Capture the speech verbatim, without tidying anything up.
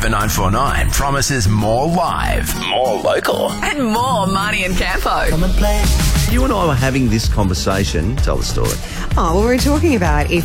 Cyber nine four nine promises more live, more local. And more Marnie and Campo. You and I were having this conversation. Tell the story. Oh, well, we were talking about if